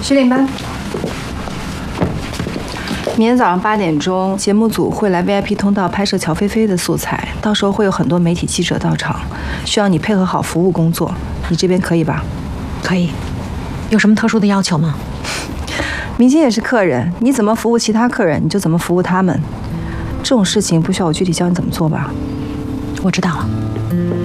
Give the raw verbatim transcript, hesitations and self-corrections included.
十点半。明天早上八点钟，节目组会来 V I P 通道拍摄乔菲菲的素材，到时候会有很多媒体记者到场，需要你配合好服务工作。你这边可以吧？ 可以。有什么特殊的要求吗？ 明星也是客人，你怎么服务其他客人，你就怎么服务他们。这种事情不需要我具体教你怎么做吧？ 我知道了。